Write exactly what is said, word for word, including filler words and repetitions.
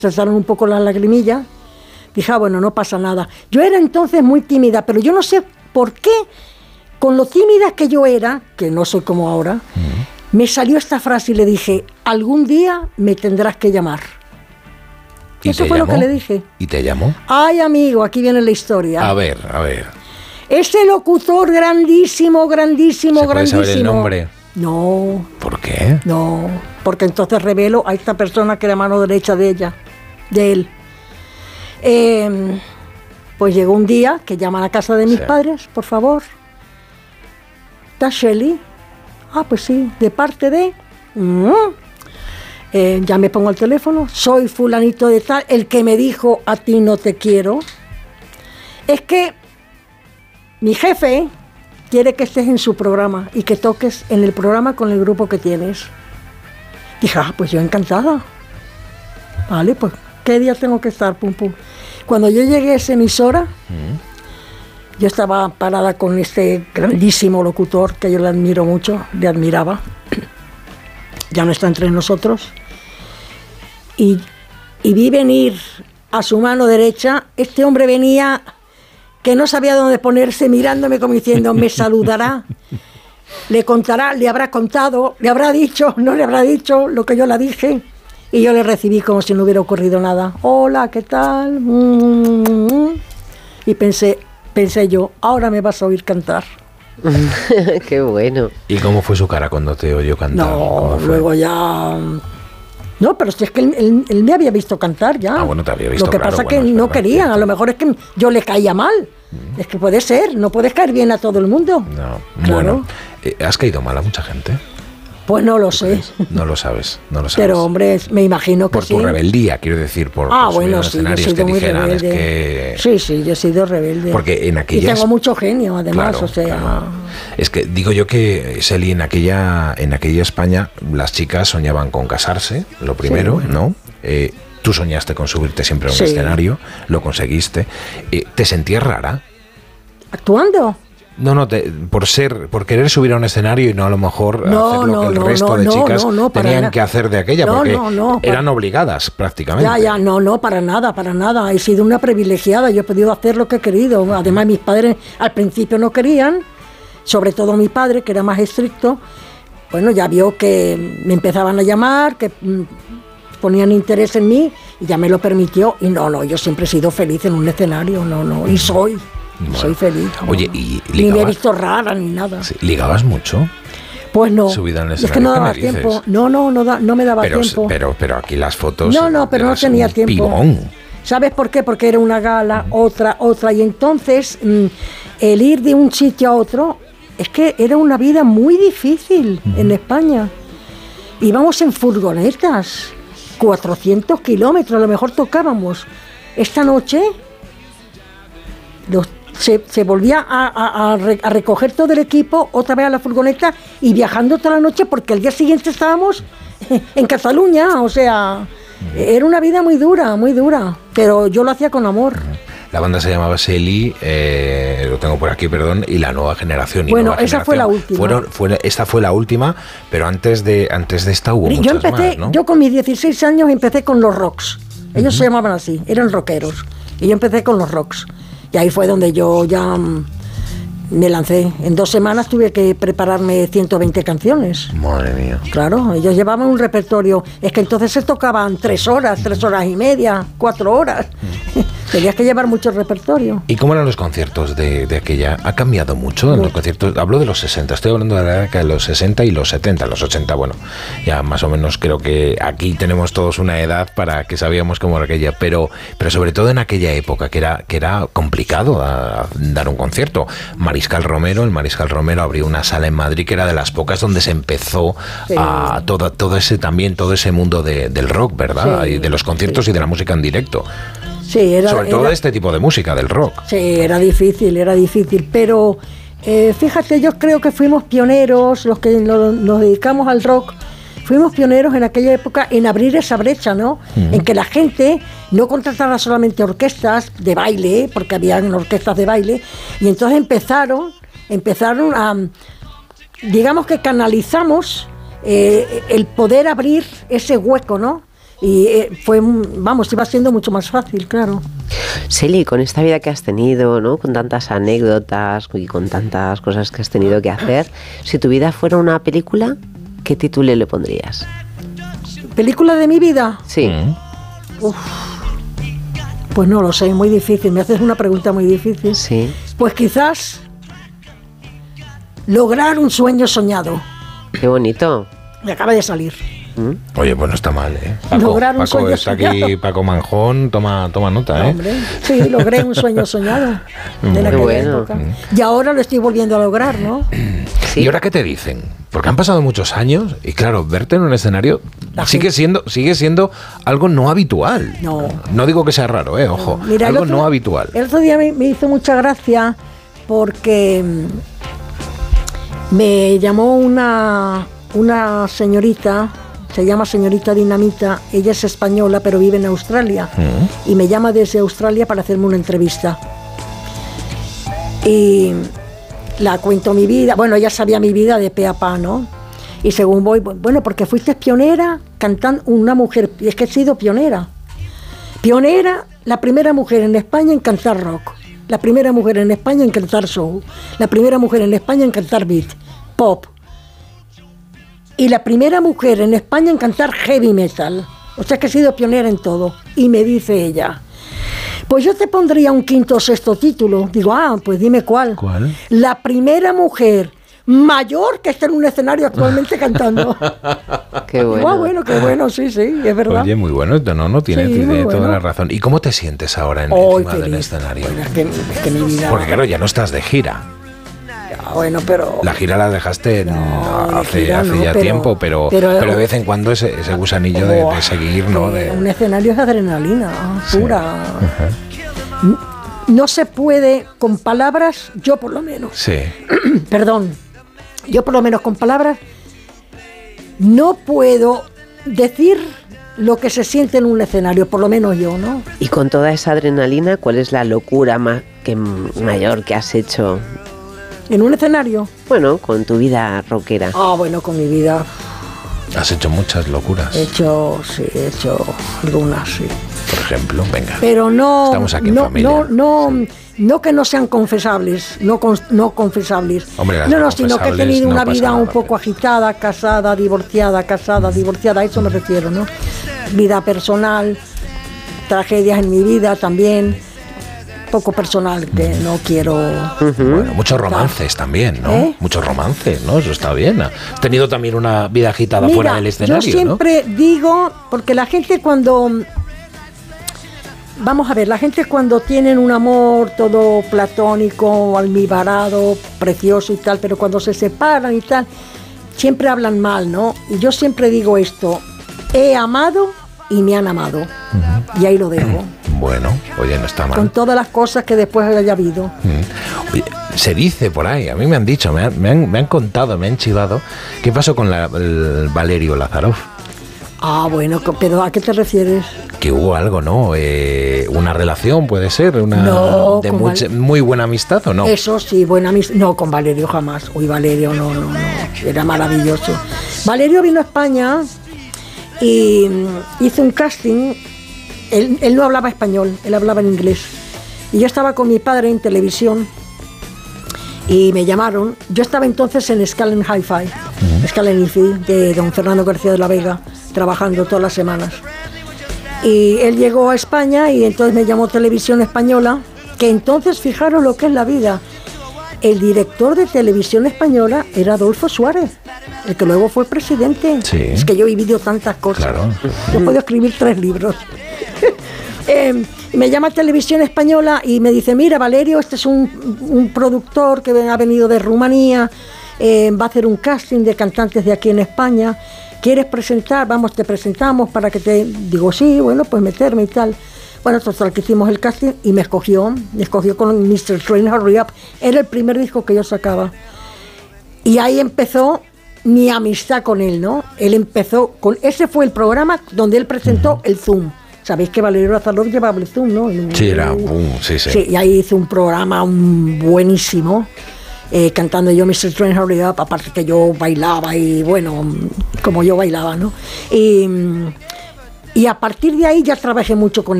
saltaron un poco las lagrimillas. Dije, ah, bueno, no pasa nada. Yo era entonces muy tímida, pero yo no sé por qué, con lo tímida que yo era, que no soy como ahora, uh-huh. me salió esta frase y le dije, algún día me tendrás que llamar. Eso fue llamó? Lo que le dije. ¿Y te llamó? Ay, amigo, aquí viene la historia. A ver, a ver. Ese locutor grandísimo, grandísimo, ¿Se puede grandísimo. saber el nombre? No. ¿Por qué? No, porque entonces revelo a esta persona que era mano derecha de ella, de él. Eh, pues llegó un día que llaman a casa de mis sí. padres, por favor. ¿Está Shelly? Ah, pues sí, de parte de... Mm, eh, ya me pongo el teléfono, soy fulanito de tal, el que me dijo a ti no te quiero. Es que mi jefe quiere que estés en su programa y que toques en el programa con el grupo que tienes. Dije, ah, pues yo encantada. Vale, pues, ¿qué día tengo que estar? Pum, pum. Cuando yo llegué a esa emisora, mm. yo estaba parada con este grandísimo locutor, que yo le admiro mucho, le admiraba. Ya no está entre nosotros. Y, y vi venir a su mano derecha, este hombre venía... que no sabía dónde ponerse, mirándome como diciendo, me saludará, le contará, le habrá contado, le habrá dicho, no le habrá dicho lo que yo le dije. Y yo le recibí como si no hubiera ocurrido nada. Hola, ¿qué tal? Y pensé, pensé yo, ahora me vas a oír cantar. Qué bueno. ¿Y cómo fue su cara cuando te oyó cantar? No, luego ya... No, pero si es que él, él, él me había visto cantar ya. Ah, bueno, te había visto. Lo que claro, pasa es bueno, que es no verdad, querían, cierto. a lo mejor es que yo le caía mal. Mm. Es que puede ser, no puedes caer bien a todo el mundo. No, claro. Bueno, eh, ¿has caído mal a mucha gente? Pues no lo sé. Crees? No lo sabes, no lo sabes. Pero hombre, me imagino que por sí. Por tu rebeldía, quiero decir, por, ah, por bueno, los sí, escenarios yo he sido que muy dijeran, rebelde. es que... Sí, sí, yo he sido rebelde. Porque en aquellas... Y tengo mucho genio, además, claro, o sea... Claro. Es que digo yo que, Shelly, en aquella, en aquella España, las chicas soñaban con casarse, lo primero, sí, bueno. ¿no? Eh, tú soñaste con subirte siempre a un sí. escenario, lo conseguiste. Eh, ¿Te sentías rara? ¿Actuando? No, no, te, por ser, por querer subir a un escenario y no a lo mejor no, hacer lo no, que el no, resto no, de no, chicas no, no, tenían nada. que hacer de aquella, no, porque no, no, eran para, obligadas prácticamente. Ya, ya, no, no, para nada, para nada. He sido una privilegiada, yo he podido hacer lo que he querido. Además, mis padres al principio no querían, sobre todo mi padre, que era más estricto. Bueno, ya vio que me empezaban a llamar, que mm, ponían interés en mí y ya me lo permitió. Y no, no, yo siempre he sido feliz en un escenario, no, no, y soy. Bueno, soy feliz. ¿No? Oye, ¿y ligabas? Ni me he visto rara ni nada. Sí, ¿ligabas mucho? Pues no. Subida en el es que no daba tiempo. No, no, no, da, no me daba pero, tiempo. Pero, pero aquí las fotos. No, no, pero no tenía un tiempo. Pibón. ¿Sabes por qué? Porque era una gala, uh-huh. otra, otra. Y entonces, mmm, el ir de un sitio a otro, es que era una vida muy difícil uh-huh. en España. Íbamos en furgonetas, cuatrocientos kilómetros, a lo mejor tocábamos. Esta noche, los Se, se volvía a, a, a recoger todo el equipo, otra vez a la furgoneta y viajando toda la noche porque al día siguiente estábamos en Cataluña, o sea, era una vida muy dura, muy dura, pero yo lo hacía con amor. La banda se llamaba Shelly, eh, lo tengo por aquí, perdón, y la nueva generación. Y bueno, nueva esa generación. fue la última. Fueron, fue, esta fue la última, pero antes de, antes de esta hubo yo muchas empecé, más, ¿no? Yo con mis dieciséis años empecé con los rocks, ellos uh-huh. se llamaban así, eran rockeros, y yo empecé con los rocks. Y ahí fue donde yo ya um, me lancé. En dos semanas tuve que prepararme ciento veinte canciones. Madre mía. Claro, ellos llevaban un repertorio. Es que entonces se tocaban tres horas, tres horas y media, cuatro horas. Tenías que llevar mucho repertorio. ¿Y cómo eran los conciertos de, de aquella? ¿Ha cambiado mucho en los conciertos? Hablo de los sesenta, estoy hablando de la década de los sesenta y los setenta. Los ochenta, bueno, ya más o menos creo que aquí tenemos todos una edad para que sabíamos cómo era aquella, pero, pero sobre todo en aquella época que era, que era complicado a, a dar un concierto. Mariscal Romero, el Mariscal Romero abrió una sala en Madrid que era de las pocas donde se empezó sí. a todo, todo ese también, todo ese mundo de, del rock, ¿verdad? Sí. Y de los conciertos sí. y de la música en directo. Sí, era, sobre todo era, de este tipo de música, del rock. Sí, era difícil, era difícil, pero eh, fíjate, yo creo que fuimos pioneros, los que nos, nos dedicamos al rock, fuimos pioneros en aquella época en abrir esa brecha, ¿no? Uh-huh. En que la gente no contratara solamente orquestas de baile, porque habían orquestas de baile, y entonces empezaron, empezaron a, digamos que canalizamos eh, el poder abrir ese hueco, ¿no? Y eh, fue, vamos, iba siendo mucho más fácil, claro. Celi, con esta vida que has tenido, ¿no? Con tantas anécdotas y con tantas cosas que has tenido que hacer, si tu vida fuera una película, ¿qué título le pondrías? ¿Película de mi vida? Sí. Mm. Uf, pues no lo sé, muy difícil. Me haces una pregunta muy difícil. Sí. Pues quizás lograr un sueño soñado. Qué bonito. Me acaba de salir. ¿Mm? Oye, pues no está mal, ¿eh? Paco, Lograr un Paco sueño está aquí, soñado. Paco Manjón, toma, toma nota, ¿eh? Hombre, sí, logré un sueño soñado de Muy aquella bueno. época. Y ahora lo estoy volviendo a lograr, ¿no? Sí. ¿Y ahora qué te dicen? Porque han pasado muchos años y claro, verte en un escenario La sigue gente- siendo, sigue siendo algo no habitual. No. No digo que sea raro, eh, ojo. Mira, el algo otro- no habitual. El otro día me, me hizo mucha gracia porque mm, me llamó una, una señorita, se llama señorita Dinamita, ella es española pero vive en Australia Mm. y me llama desde Australia para hacerme una entrevista. Y la cuento mi vida, bueno, ella sabía mi vida de pe a pa, ¿no? Y según voy, bueno, porque fuiste pionera cantando, una mujer, y es que he sido pionera. Pionera, la primera mujer en España en cantar rock, la primera mujer en España en cantar soul, la primera mujer en España en cantar beat, pop, y la primera mujer en España en cantar heavy metal. O sea que he sido pionera en todo. Y me dice ella, pues yo te pondría un quinto o sexto título. Digo, ah, pues dime cuál. ¿Cuál? La primera mujer mayor que está en un escenario actualmente cantando. Qué bueno. Ah, bueno, qué bueno, sí, sí, es verdad. Oye, muy bueno, no, no tiene, Sí, tiene muy toda bueno. la razón. ¿Y cómo te sientes ahora en, Hoy encima del feliz. escenario? Bueno, es que, es que mi vida... Porque claro, ya no estás de gira. Ah, bueno, pero... La gira la dejaste No, no, de hace, gira hace no, ya pero- tiempo, pero, pero, pero- de vez en cuando ese, ese gusanillo de, Oh, de seguir, ¿no? que De, Un escenario es adrenalina pura. N- No se puede con palabras, yo por lo menos, sí. perdón, yo por lo menos con palabras no puedo decir lo que se siente en un escenario, por lo menos yo, ¿no? Y con toda esa adrenalina, ¿cuál es la locura más que mayor que has hecho? En un escenario, Bueno, con tu vida rockera. ah, bueno, con mi vida Has hecho muchas locuras, he hecho, sí, he hecho algunas, sí. por ejemplo. Venga. Pero no, Estamos aquí en no, familia. no, no, no que no sean confesables, no, con- no confesables. Hombre, las no, no, sino que he confesables tenido no una pasa vida nada, un poco pero- agitada, casada, divorciada, casada, divorciada, a eso me refiero, ¿no? Vida personal, tragedias en mi vida también, poco personal que no quiero. Bueno, muchos romances también, ¿no? ¿Eh? Muchos romances, ¿no? Eso está bien. Has tenido también una vida agitada Mira, fuera del escenario, yo siempre digo, porque la gente cuando... Vamos a ver, la gente cuando tienen un amor todo platónico, almibarado, precioso y tal, pero cuando se separan y tal, siempre hablan mal, ¿no? Y yo siempre digo esto, he amado y me han amado. Y ahí lo dejo, ¿no? Bueno, oye, no está mal. con todas las cosas que después haya habido. Mm. Oye, se dice por ahí, a mí me han dicho, me han, me han, me han contado, me han chivado, ¿qué pasó con la- el Valerio Lázarov? Ah, bueno, pero ¿a qué te refieres? Que hubo algo, ¿no? Eh, una relación, puede ser, una No, de con mucha- Val- muy buena amistad, ¿o no? Eso sí, buena amistad. No, con Valerio jamás. Uy, Valerio, no, no, no. Era maravilloso. Valerio vino a España y mm, hizo un casting. Él, él no hablaba español, él hablaba en inglés. Y yo estaba con mi padre en televisión y me llamaron. Yo estaba entonces en Scalen Hi-Fi, Scalen Hi-Fi, de don Fernando García de la Vega, trabajando todas las semanas. Y él llegó a España y entonces me llamó Televisión Española, que entonces, fijaros lo que es la vida. El director de Televisión Española era Adolfo Suárez, el que luego fue presidente. Sí. Es que yo he vivido tantas cosas. Claro. Yo he podido escribir tres libros. Eh, me llama Televisión Española y me dice, mira Valerio, este es un, un productor que ha venido de Rumanía, eh, va a hacer un casting de cantantes de aquí en España, ¿quieres presentar? Vamos, te presentamos para que te... Digo, sí, bueno, pues meterme y tal. Bueno, total, que hicimos el casting y me escogió, me escogió con mister Train Hurry Up, era el primer disco que yo sacaba. Y ahí empezó mi amistad con él, ¿no? Él empezó con... Ese fue el programa donde él presentó el Zoom. Sabéis que Valerio Lázarov llevaba el Zoom, ¿no? El- Sí, era... pum, sí, sí. Sí, y ahí hice un programa un buenísimo, eh, cantando yo mister Train Hurry Up, aparte que yo bailaba y bueno, como yo bailaba, ¿no? Y, Y a partir de ahí ya trabajé mucho con